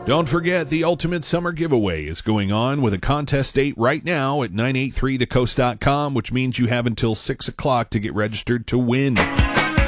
Don't forget, the Ultimate Summer Giveaway is going on with a contest date right now at 983thecoast.com, which means you have until 6 o'clock to get registered to win.